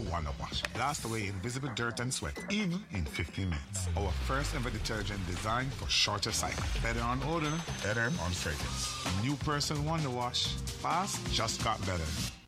Wonder Wash. Blast away invisible dirt and sweat, even in 15 minutes. Our first ever detergent designed for shorter cycle. Better on odor, better on fragrance. New Person Wonder Wash. Fast just got better.